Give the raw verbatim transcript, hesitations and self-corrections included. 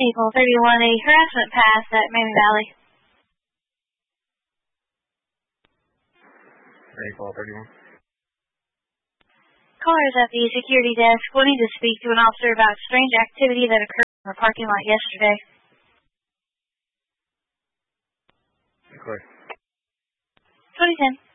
April thirty-one, a harassment pass at Mamie Valley. April thirty-one. Callers at the security desk wanting to speak to an officer about strange activity that occurred in the parking lot yesterday. Clear. twenty ten.